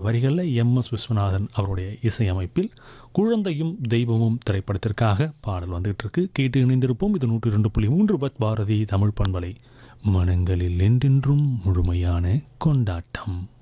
வரிகளில் எம்.எஸ். விஸ்வநாதன் அவருடைய இசையமைப்பில் குழந்தையும் தெய்வமும் திரைப்படத்திற்காக பாடல் வந்துகிட்டு இருக்கு. கேட்டு இணைந்திருப்போம். இது 102.3 பத் பாரதி தமிழ் பண்பலை. மனங்களில் என்றென்றும் முழுமையான கொண்டாட்டம்.